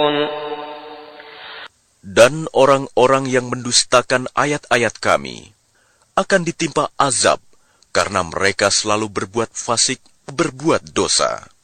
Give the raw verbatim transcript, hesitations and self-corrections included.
Dan orang-orang yang mendustakan ayat-ayat Kami akan ditimpa azab karena mereka selalu berbuat fasik, berbuat dosa.